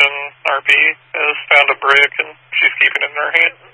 Ocean RP has found a brick and she's keeping it in her hand.